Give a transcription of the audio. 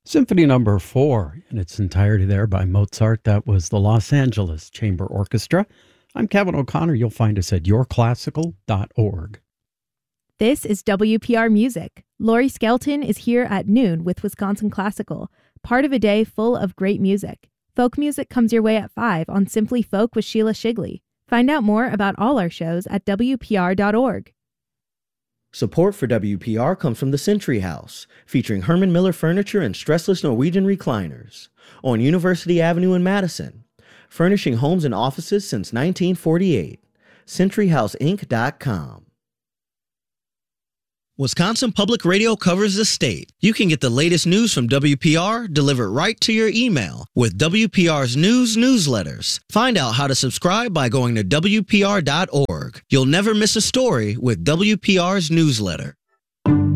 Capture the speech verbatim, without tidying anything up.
Symphony Number Four in its entirety there by Mozart. That was the Los Angeles Chamber Orchestra. I'm Kevin O'Connor. You'll find us at your classical dot org. This is W P R Music. Lori Skelton is here at noon with Wisconsin Classical, part of a day full of great music. Folk music comes your way at five on Simply Folk with Sheila Shigley. Find out more about all our shows at W P R dot org. Support for W P R comes from the Century House, featuring Herman Miller furniture and stressless Norwegian recliners, on University Avenue in Madison, furnishing homes and offices since nineteen forty-eight. century house inc dot com. Wisconsin Public Radio covers the state. You can get the latest news from W P R delivered right to your email with W P R's news newsletters. Find out how to subscribe by going to W P R dot org. You'll never miss a story with W P R's newsletter.